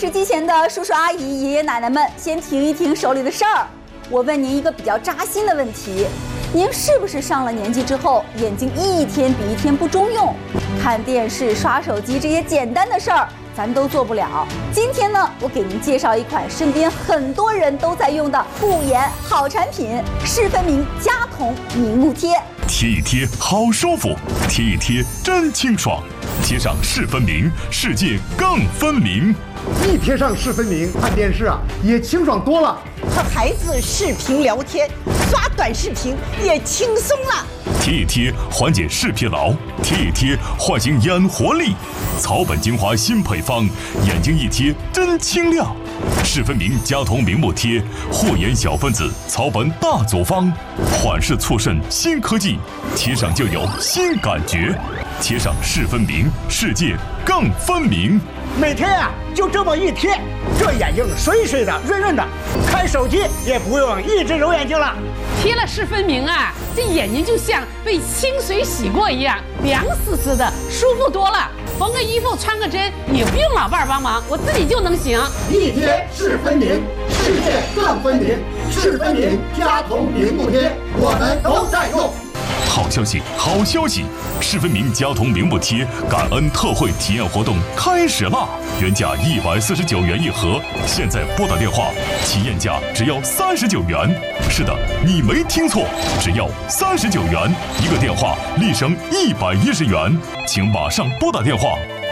视机前的叔叔阿姨、爷爷奶奶们，先停一停手里的事儿。我问您一个比较扎心的问题：您是不是上了年纪之后，眼睛一天比一天不中用？看电视、刷手机这些简单的事儿，咱都做不了。今天呢，我给您介绍一款身边很多人都在用的护眼好产品——视分明佳瞳明目贴。 贴一贴好舒服，贴一贴真清爽，贴上视分明，世界更分明。 一贴上视分明，看电视也清爽多了。 和孩子视频聊天、刷短视频也轻松了。 贴一贴缓解视疲劳，贴一贴唤醒眼活力。草本精华新配方，眼睛一贴真清亮。视分明佳瞳明目贴，护眼小分子，草本大组方，缓视促肾新科技，贴上就有新感觉。贴上视分明，世界更分明。 每天就这么一贴，这眼睛水水的、润润的，看手机也不用一直揉眼睛了。 贴了视分明这眼睛就像被清水洗过一样，凉丝丝的，舒服多了。缝个衣服、穿个针也不用老伴帮忙，我自己就能行。 一贴视分明，世界更分明。视分明佳瞳明目贴，我们都在用。 好消息，好消息！视分明佳瞳明目贴感恩特惠体验活动开始啦！原价149元一盒，现在拨打电话，体验价只要39元。是的，你没听错，只要39元，一个电话立省110元。请马上拨打电话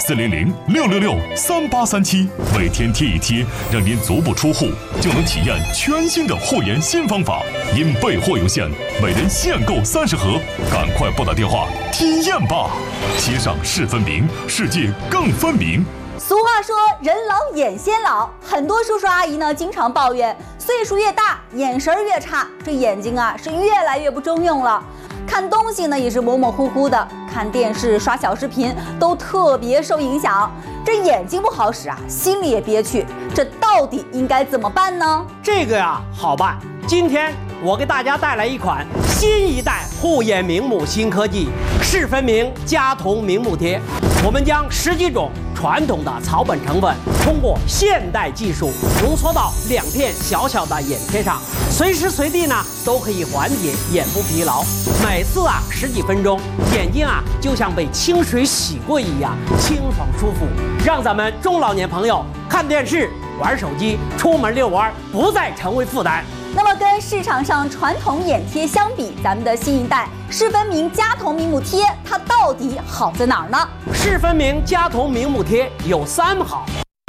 400-666-3837，每天贴一贴，让您足不出户就能体验全新的护眼新方法。因备货有限，每人限购30盒，赶快拨打电话体验吧！贴上视分明，世界更分明。 俗话说人老眼先老，很多叔叔阿姨呢经常抱怨，岁数越大眼神越差，这眼睛是越来越不中用了。看东西呢也是模模糊糊的，看电视、刷小视频都特别受影响。这眼睛不好使心里也憋屈，这到底应该怎么办呢？ 这个好办。今天我给大家带来一款新一代护眼明目新科技——视分明佳瞳明目贴。我们将10几种传统的草本成分，通过现代技术浓缩到2片小小的眼贴上，随时随地都可以缓解眼部疲劳。每次10几分钟，眼睛就像被清水洗过一样，清爽舒服，让咱们中老年朋友看电视、玩手机、出门遛弯不再成为负担。 那么跟市场上传统眼贴相比，咱们的新一代视分明佳瞳明目贴，它到底好在哪儿呢？ 视分明佳瞳明目贴有3好。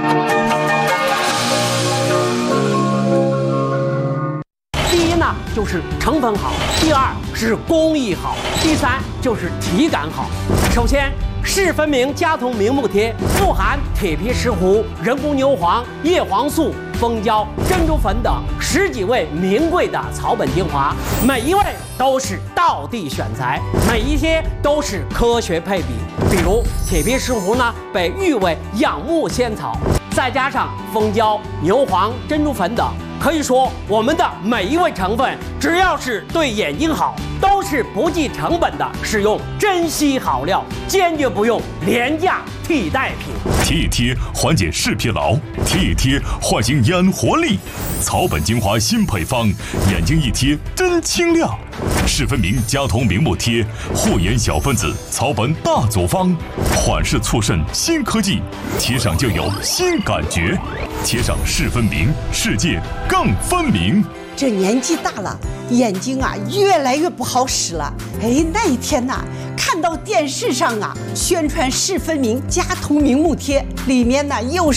第一就是成分好，第2是工艺好，第3就是体感好。首先，视分明佳瞳明目贴富含铁皮石斛、人工牛黄、叶黄素、蜂胶、珍珠粉等10几味名贵的草本精华，每一味都是道地选材，每一贴都是科学配比。比如铁皮石斛被誉为养目仙草，再加上蜂胶、牛黄、珍珠粉等，可以说我们的每一味成分，只要是对眼睛好，都是不计成本的使用珍稀好料，坚决不用廉价替代品。 贴一贴缓解视疲劳，贴一贴唤醒眼活力。草本精华新配方，眼睛一贴真清亮。视分明佳瞳明目贴，护眼小分子，草本大组方，缓视促肾新科技，贴上就有新感觉。贴上视分明，世界更分明。 这年纪大了，眼睛越来越不好使了。那一天看到电视上宣传视分明佳瞳明目贴，里面又